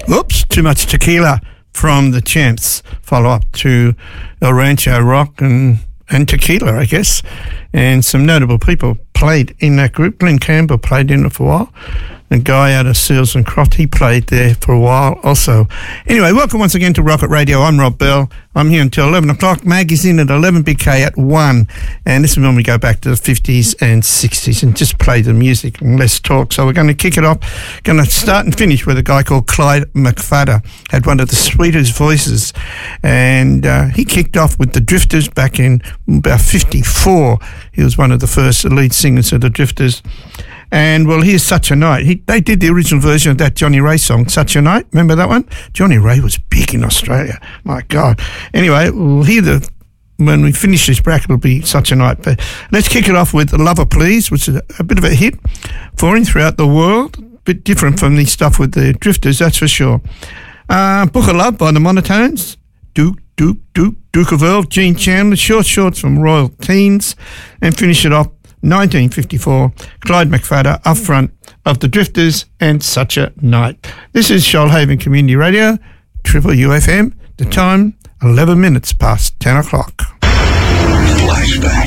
Oops, too much tequila from the Champs. Follow up to El Rancho Rock and tequila, I guess. And some notable people played in that group. Glenn Campbell played in it for a while. The guy out of Seals and Croft, he played there for a while also. Anyway, welcome once again to Rocket Radio. I'm Rob Bell. I'm here until 11 o'clock. Maggie's in at 11, BK at 1. And this is when we go back to the 50s and 60s and just play the music and less talk. So we're going to kick it off. Going to start and finish with a guy called Clyde McPhatter. Had one of the sweetest voices. And he kicked off with the Drifters back in about 54. He was one of the first lead singers of the Drifters. And, well, here's Such a Night. They did the original version of that Johnny Ray song, Such a Night. Remember that one? Johnny Ray was big in Australia. My God. Anyway, we'll hear when we finish this bracket, it'll be Such a Night. But let's kick it off with Lover Please, which is a bit of a hit for him throughout the world. A bit different from the stuff with the Drifters, that's for sure. Book of Love by the Monotones. Duke of Earl, Gene Chandler, Shorts from Royal Teens. And finish it off. 1954, Clyde McPhatter up front of the Drifters and Such a Night. This is Shoalhaven Community Radio, Triple UFM. The time, 11 minutes past 10 o'clock. Flashback.